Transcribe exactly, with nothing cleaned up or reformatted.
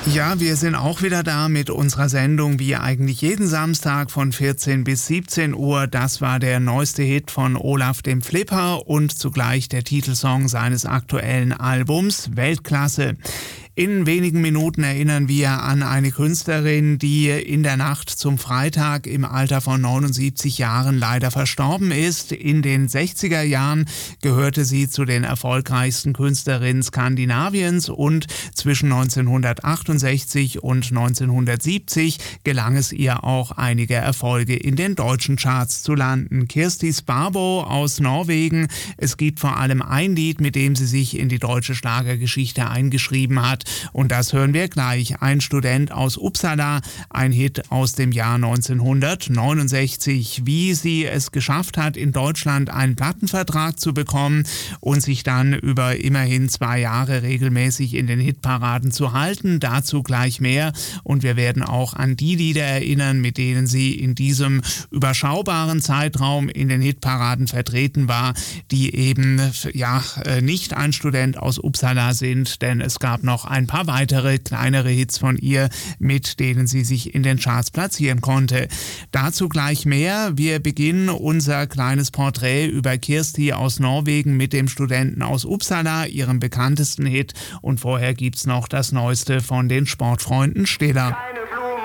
Ja, wir sind auch wieder da mit unserer Sendung, wie eigentlich jeden Samstag von vierzehn bis siebzehn Uhr. Das war der neueste Hit von Olaf dem Flipper und zugleich der Titelsong seines aktuellen Albums Weltklasse. In wenigen Minuten erinnern wir an eine Künstlerin, die in der Nacht zum Freitag im Alter von neunundsiebzig Jahren leider verstorben ist. In den sechziger Jahren gehörte sie zu den erfolgreichsten Künstlerinnen Skandinaviens und zwischen neunzehnhundertachtundsechzig und neunzehnhundertsiebzig gelang es ihr auch, einige Erfolge in den deutschen Charts zu landen. Kirsti Sparbo aus Norwegen. Es gibt vor allem ein Lied, mit dem sie sich in die deutsche Schlagergeschichte eingeschrieben hat. Und das hören wir gleich. Ein Student aus Uppsala, ein Hit aus dem Jahr neunzehnhundertneunundsechzig. Wie sie es geschafft hat, in Deutschland einen Plattenvertrag zu bekommen und sich dann über immerhin zwei Jahre regelmäßig in den Hitparaden zu halten. Dazu gleich mehr. Und wir werden auch an die Lieder erinnern, mit denen sie in diesem überschaubaren Zeitraum in den Hitparaden vertreten war, die eben ja nicht ein Student aus Uppsala sind, denn es gab noch ein paar weitere kleinere Hits von ihr, mit denen sie sich in den Charts platzieren konnte. Dazu gleich mehr. Wir beginnen unser kleines Porträt über Kirsti aus Norwegen mit dem Studenten aus Uppsala, ihrem bekanntesten Hit. Und vorher gibt's noch das Neueste von den Sportfreunden Stiller.